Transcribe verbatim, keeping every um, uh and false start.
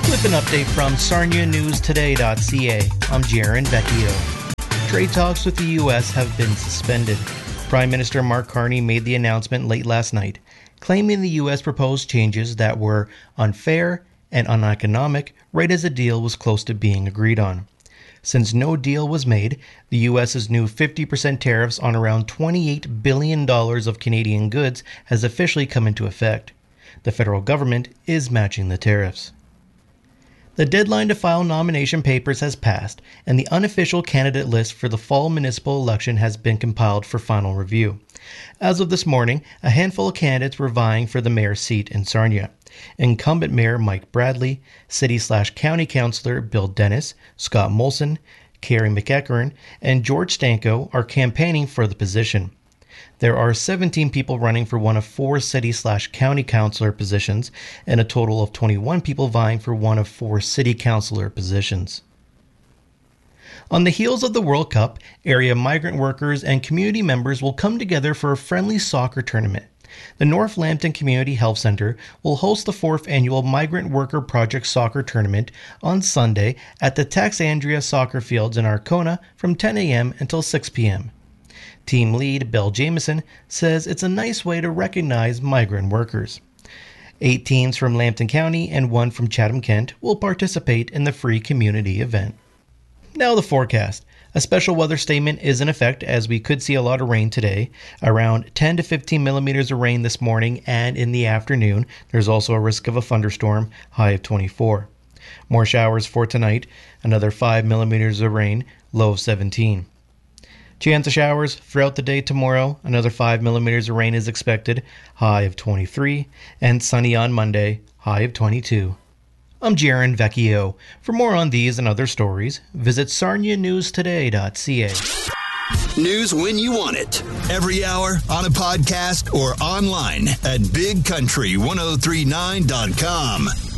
With an update from Sarnia News Today dot C A, I'm Jaron Vecchio. Trade talks with the U S have been suspended. Prime Minister Mark Carney made the announcement late last night, claiming the U S proposed changes that were unfair and uneconomic right as a deal was close to being agreed on. Since no deal was made, the U S's new fifty percent tariffs on around twenty-eight billion dollars of Canadian goods has officially come into effect. The federal government is matching the tariffs. The deadline to file nomination papers has passed, and the unofficial candidate list for the fall municipal election has been compiled for final review. As of this morning, a handful of candidates were vying for the mayor's seat in Sarnia. Incumbent Mayor Mike Bradley, City-slash-County Councillor Bill Dennis, Scott Molson, Carrie McEachern, and George Stanko are campaigning for the position. There are seventeen people running for one of four city-slash-county councillor positions, and a total of twenty-one people vying for one of four city councillor positions. On the heels of the World Cup, area migrant workers and community members will come together for a friendly soccer tournament. The North Lambton Community Health Center will host the fourth annual Migrant Worker Project Soccer Tournament on Sunday at the Taxandria Soccer Fields in Arkona from ten a.m. until six p.m. Team lead Bill Jameson says it's a nice way to recognize migrant workers. Eight teams from Lambton County and one from Chatham-Kent will participate in the free community event. Now the forecast. A special weather statement is in effect as we could see a lot of rain today, around ten to fifteen millimeters of rain this morning and in the afternoon. There's also a risk of a thunderstorm, high of twenty-four. More showers for tonight, another five millimeters of rain, low of seventeen. Chance of showers throughout the day tomorrow, another five millimeters of rain is expected, high of twenty-three, and sunny on Monday, high of twenty-two. I'm Jaron Vecchio. For more on these and other stories, visit Sarnia News Today dot C A. News when you want it. Every hour, on a podcast, or online at big country ten thirty-nine dot com.